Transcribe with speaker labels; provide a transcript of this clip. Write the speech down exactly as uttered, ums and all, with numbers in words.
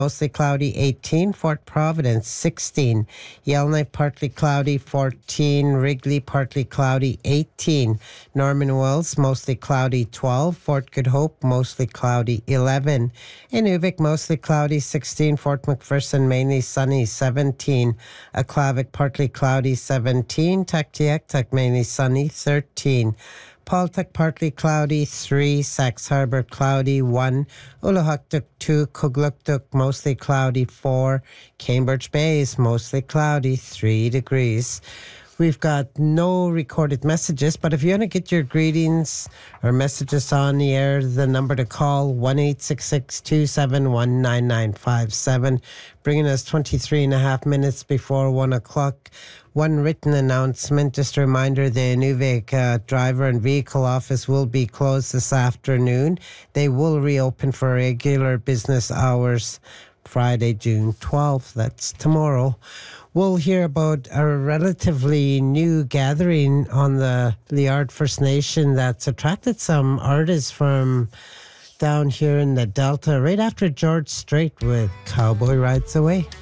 Speaker 1: mostly cloudy, eighteen. Fort Providence, sixteen. Yellowknife, partly cloudy, fourteen. Wrigley, partly cloudy, eighteen. Norman Wells, mostly cloudy, twelve. Fort Good Hope, mostly cloudy, eleven. Inuvik, mostly cloudy, sixteen. Fort McPherson, mainly sunny, seventeen. Aklavik, partly cloudy, seventeen. Tuktoyaktuk, mainly sunny, thirteen. Paltuk, partly cloudy, three. Sax Harbor, cloudy, one. Ulahuktuk, two. Kugluktuk, mostly cloudy, four. Cambridge Bay is mostly cloudy, three degrees. We've got no recorded messages, but if you want to get your greetings or messages on the air, the number to call, one eight six six, two seven one, nine nine five seven, bringing us twenty-three and a half minutes before one o'clock. One written announcement, just a reminder, the Inuvik uh, driver and vehicle office will be closed this afternoon. They will reopen for regular business hours Friday, June twelfth. That's tomorrow. We'll hear about a relatively new gathering on the Liard First Nation that's attracted some artists from down here in the Delta right after George Strait with Cowboy Rides Away.